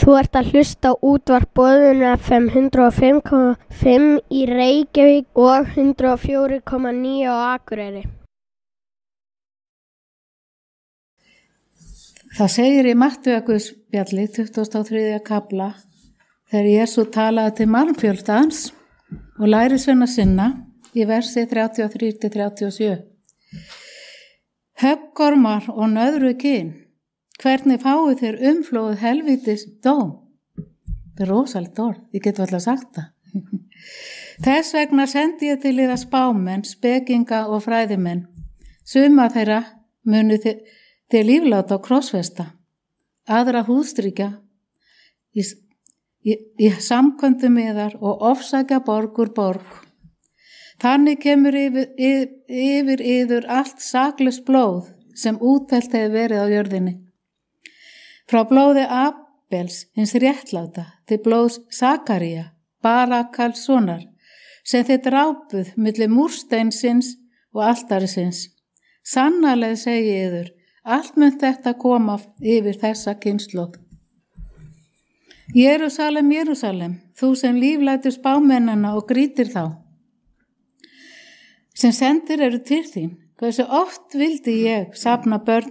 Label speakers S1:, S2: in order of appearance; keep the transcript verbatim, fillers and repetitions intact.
S1: Þú ert að hlusta á útvarp Boðun F M hundrað og fimm komma fimm í Reykjavík og hundrað og fjögur komma níu á Akureyri.
S2: Það segir í Mattheusarspjalli tuttugasta og þriðja kafla þegar Jesús talaði til mannfjöldans og lærisveina sinna í versi þrjátíu og þrjú til þrjátíu og sjö. Höggormar og nöðru kyn, hvernig fáið þér umflóðið helvítis dóm? Það er rosalegt orð, ég get vel að sagt það. Þess vegna sendi ég til yðar spámenn, spekinga og fræðimenn. Suma þeirra munu þið, þið lífláta og krossfesta, aðra húðstrykja í, í, í samkvæmdum yðar og ofsækja borg úr borg. Þannig kemur yfir, yfir, yfir yður allt saklaust blóð sem útelt hefur verið á jörðinni. Frá blóði Abels hins réttláta til blóðs Sakaría, Barakals sonar, sem þið drápuð milli múrsteinsins og altarisins. Sannarlega segi yður, allt mun þetta koma yfir þessa kynslóð. Jerúsalem, Jerúsalem, þú sem líflætur spámennana og grýtir þá, sem sendir eru til þín, hversu oft vildi ég safna börn